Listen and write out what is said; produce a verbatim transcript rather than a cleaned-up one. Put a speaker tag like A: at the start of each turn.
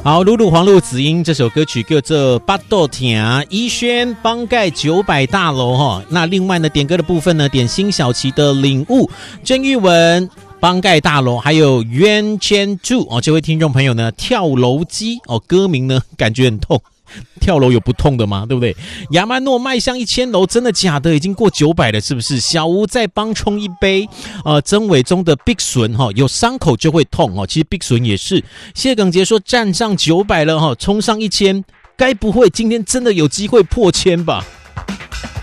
A: 好，露露、黄露、子英这首歌曲叫做《巴豆甜》，怡轩帮盖九百大楼哈。那另外呢，点歌的部分呢，点辛晓琪的《领悟》，郑玉文帮盖大楼，还有冤千柱哦。这位听众朋友呢，跳楼机哦，歌名呢感觉很痛。跳楼有不痛的吗？对不对？亚曼诺迈向一千楼，真的假的？已经过九百了，是不是？小吴再帮冲一杯。呃，曾伟忠的 Big 笋哈，有伤口就会痛哦。其实 Big 笋也是。谢耿杰说站上九百了哈，冲上一千，该不会今天真的有机会破千吧？